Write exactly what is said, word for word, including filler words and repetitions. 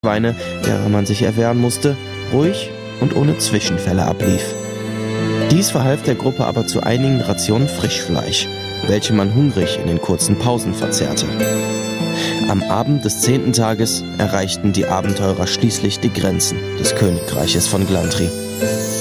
Weine, derer man sich erwehren musste, ruhig und ohne Zwischenfälle ablief. Dies verhalf der Gruppe aber zu einigen Rationen Frischfleisch, welche man hungrig in den kurzen Pausen verzehrte. Am Abend des zehnten Tages erreichten die Abenteurer schließlich die Grenzen des Königreiches von Glantry.